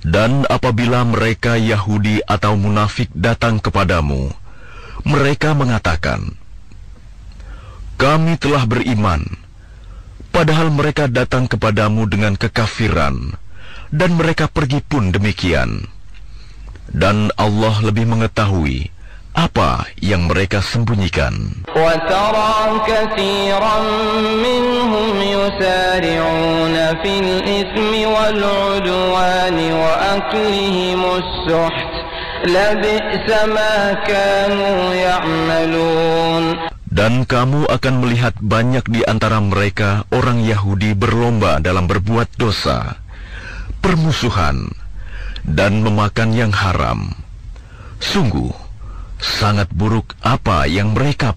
Dan apabila mereka Yahudi atau munafik datang kepadamu, mereka mengatakan, "Kami telah beriman," padahal mereka datang kepadamu dengan kekafiran, dan mereka pergi pun demikian. Dan Allah lebih mengetahui apa yang mereka sembunyikan. وَتَرَى كَثِيرًا مِّنْهُمْ يُسَارِعُونَ فِي الْإِثْمِ وَالْعُدْوَانِ وَأَكْلِهِمُ السُّحْتَ لَبِئْسَ مَا كَانُوا يَعْمَلُونَ. Dan kamu akan melihat banyak di antara mereka orang Yahudi berlomba dalam berbuat dosa, permusuhan, dan memakan yang haram. Sungguh, sangat buruk apa yang mereka